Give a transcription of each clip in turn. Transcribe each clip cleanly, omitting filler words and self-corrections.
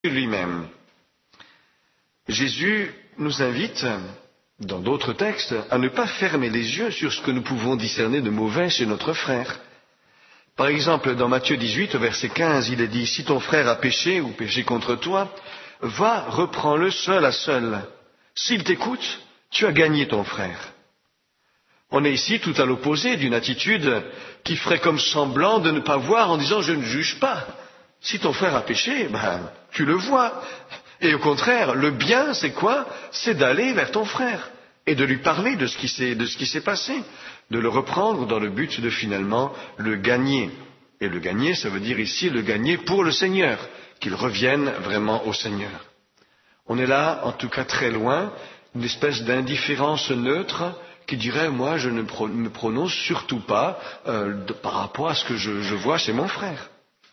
lui-même. Jésus nous invite, dans d'autres textes, à ne pas fermer les yeux sur ce que nous pouvons discerner de mauvais chez notre frère. Par exemple, dans Matthieu 18, au verset 15, il est dit « Si ton frère a péché ou péché contre toi, va, reprends-le seul à seul. S'il t'écoute, tu as gagné ton frère. » On est ici tout à l'opposé d'une attitude qui ferait comme semblant de ne pas voir en disant « Je ne juge pas. Si ton frère a péché, tu le vois. » Et au contraire, le bien, c'est quoi? C'est d'aller vers ton frère et de lui parler de ce qui s'est passé, de le reprendre dans le but de finalement le gagner. Et le gagner, ça veut dire ici le gagner pour le Seigneur, qu'il revienne vraiment au Seigneur. On est là, en tout cas très loin, une espèce d'indifférence neutre qui dirait, moi, je ne me prononce surtout pas par rapport à ce que je vois chez mon frère.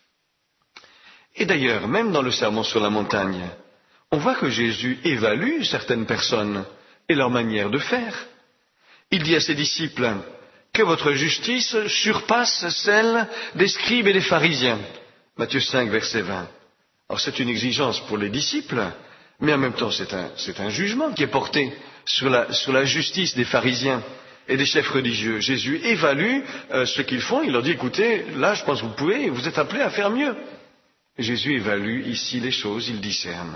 Et d'ailleurs, même dans le Sermon sur la montagne, on voit que Jésus évalue certaines personnes et leur manière de faire. Il dit à ses disciples que votre justice surpasse celle des scribes et des pharisiens. Matthieu 5, verset 20. Alors c'est une exigence pour les disciples, mais en même temps c'est un jugement qui est porté sur la justice des pharisiens et des chefs religieux. Jésus évalue ce qu'ils font, il leur dit écoutez, là je pense que vous êtes appelés à faire mieux. Jésus évalue ici les choses, il discerne.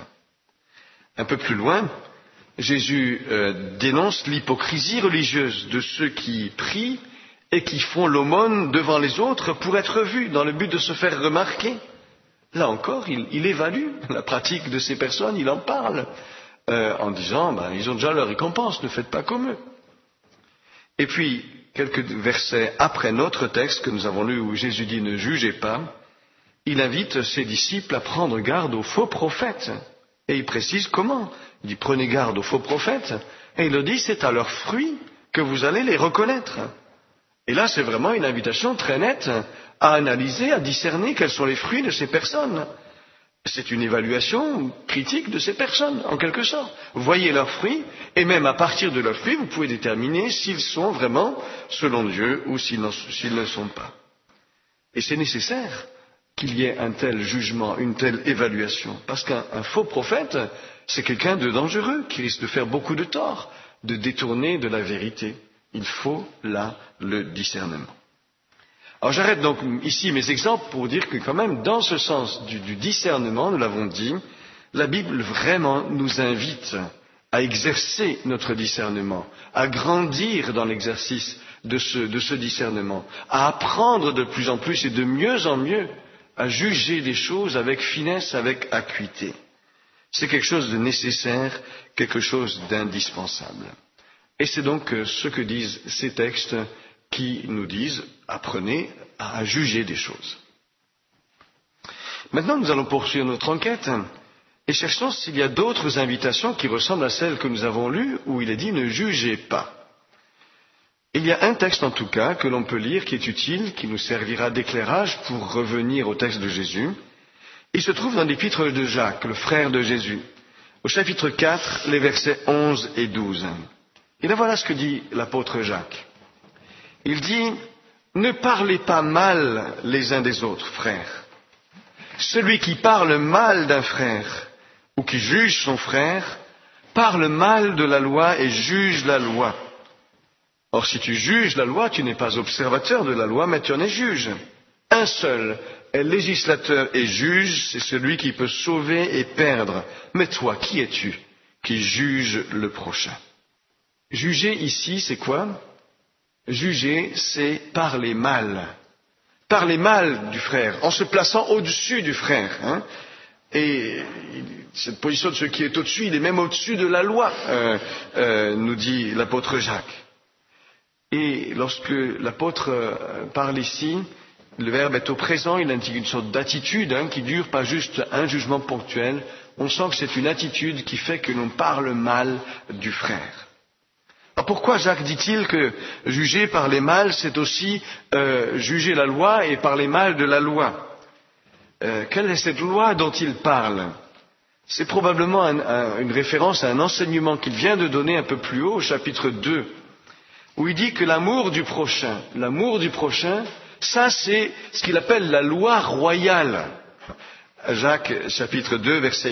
Un peu plus loin, Jésus dénonce l'hypocrisie religieuse de ceux qui prient et qui font l'aumône devant les autres pour être vus, dans le but de se faire remarquer. Là encore, il évalue la pratique de ces personnes, il en parle, en disant, ils ont déjà leur récompense, ne faites pas comme eux. Et puis, quelques versets après notre texte que nous avons lu où Jésus dit ne jugez pas, il invite ses disciples à prendre garde aux faux prophètes. Et il précise comment. Il dit prenez garde aux faux prophètes. Et il leur dit c'est à leurs fruits que vous allez les reconnaître. Et là c'est vraiment une invitation très nette à analyser, à discerner quels sont les fruits de ces personnes. C'est une évaluation critique de ces personnes, en quelque sorte. Voyez leurs fruits, et même à partir de leurs fruits, vous pouvez déterminer s'ils sont vraiment selon Dieu ou s'ils ne le sont pas. Et c'est nécessaire qu'il y ait un tel jugement, une telle évaluation. Parce qu'un faux prophète, c'est quelqu'un de dangereux, qui risque de faire beaucoup de tort, de détourner de la vérité. Il faut là le discernement. Alors j'arrête donc ici mes exemples pour dire que quand même, dans ce sens du discernement, nous l'avons dit, la Bible vraiment nous invite à exercer notre discernement, à grandir dans l'exercice de ce discernement, à apprendre de plus en plus et de mieux en mieux à juger des choses avec finesse, avec acuité. C'est quelque chose de nécessaire, quelque chose d'indispensable. Et c'est donc ce que disent ces textes qui nous disent apprenez à juger des choses. Maintenant, nous allons poursuivre notre enquête et cherchons s'il y a d'autres invitations qui ressemblent à celles que nous avons lues où il est dit ne jugez pas. Il y a un texte en tout cas que l'on peut lire qui est utile, qui nous servira d'éclairage pour revenir au texte de Jésus. Il se trouve dans l'épître de Jacques, le frère de Jésus, au chapitre 4, les versets 11 et 12. Et là voilà ce que dit l'apôtre Jacques. Il dit « Ne parlez pas mal les uns des autres, frères. Celui qui parle mal d'un frère ou qui juge son frère, parle mal de la loi et juge la loi. Or, si tu juges la loi, tu n'es pas observateur de la loi, mais tu en es juge. Un seul est législateur et juge, c'est celui qui peut sauver et perdre. Mais toi, qui es-tu qui juge le prochain? Juger ici, c'est quoi? Juger, c'est parler mal. Parler mal du frère, en se plaçant au-dessus du frère. Et cette position de ce qui est au-dessus, il est même au-dessus de la loi, nous dit l'apôtre Jacques. Et lorsque l'apôtre parle ici, le verbe est au présent, il indique une sorte d'attitude qui dure pas juste un jugement ponctuel. On sent que c'est une attitude qui fait que l'on parle mal du frère. Alors pourquoi Jacques dit-il que juger, parler mal, c'est aussi juger la loi et parler mal de la loi? Quelle est cette loi dont il parle? C'est probablement une référence à un enseignement qu'il vient de donner un peu plus haut, au chapitre 2. Où il dit que l'amour du prochain, ça c'est ce qu'il appelle la loi royale. Jacques chapitre 2 verset